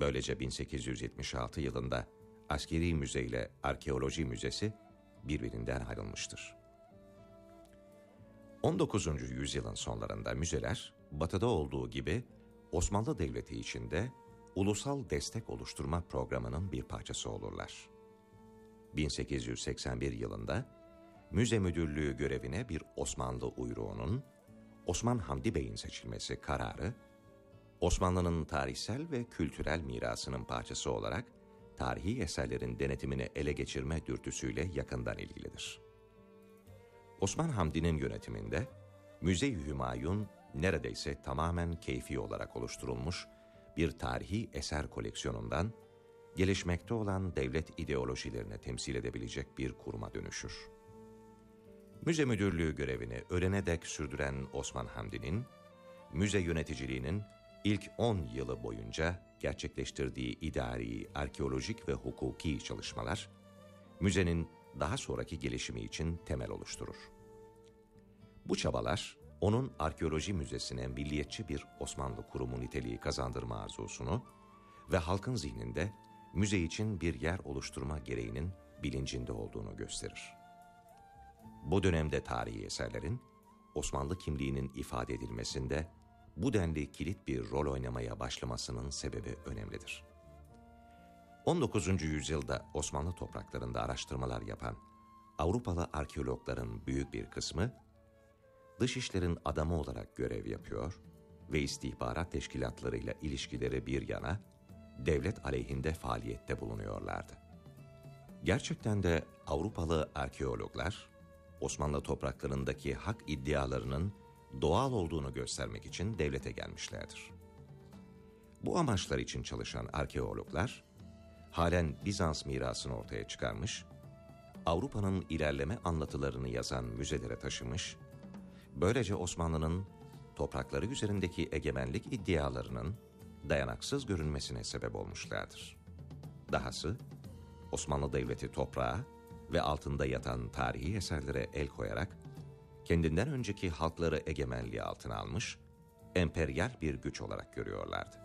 Böylece 1876 yılında Askeri Müze ile Arkeoloji Müzesi birbirinden ayrılmıştır. 19. yüzyılın sonlarında müzeler, Batı'da olduğu gibi Osmanlı Devleti içinde ulusal destek oluşturma programının bir parçası olurlar. 1881 yılında müze müdürlüğü görevine bir Osmanlı uyruğunun, Osman Hamdi Bey'in seçilmesi kararı, Osmanlı'nın tarihsel ve kültürel mirasının parçası olarak tarihi eserlerin denetimini ele geçirme dürtüsüyle yakından ilgilidir. Osman Hamdi'nin yönetiminde Müze-i Hümayun neredeyse tamamen keyfi olarak oluşturulmuş bir tarihi eser koleksiyonundan gelişmekte olan devlet ideolojilerini temsil edebilecek bir kuruma dönüşür. Müze müdürlüğü görevini ölene dek sürdüren Osman Hamdi'nin, müze yöneticiliğinin ilk 10 yılı boyunca gerçekleştirdiği idari, arkeolojik ve hukuki çalışmalar, müzenin daha sonraki gelişimi için temel oluşturur. Bu çabalar, onun arkeoloji müzesine milliyetçi bir Osmanlı kurumu niteliği kazandırma arzusunu ve halkın zihninde müze için bir yer oluşturma gereğinin bilincinde olduğunu gösterir. Bu dönemde tarihi eserlerin Osmanlı kimliğinin ifade edilmesinde bu denli kilit bir rol oynamaya başlamasının sebebi önemlidir. 19. yüzyılda Osmanlı topraklarında araştırmalar yapan Avrupalı arkeologların büyük bir kısmı, dışişlerin adamı olarak görev yapıyor ve istihbarat teşkilatlarıyla ilişkileri bir yana, devlet aleyhinde faaliyette bulunuyorlardı. Gerçekten de Avrupalı arkeologlar, Osmanlı topraklarındaki hak iddialarının doğal olduğunu göstermek için devlete gelmişlerdir. Bu amaçlar için çalışan arkeologlar, halen Bizans mirasını ortaya çıkarmış, Avrupa'nın ilerleme anlatılarını yazan müzelere taşımış, böylece Osmanlı'nın toprakları üzerindeki egemenlik iddialarının dayanaksız görünmesine sebep olmuşlardır. Dahası, Osmanlı Devleti toprağa ve altında yatan tarihi eserlere el koyarak, kendinden önceki halkları egemenliği altına almış, emperyal bir güç olarak görüyorlardı.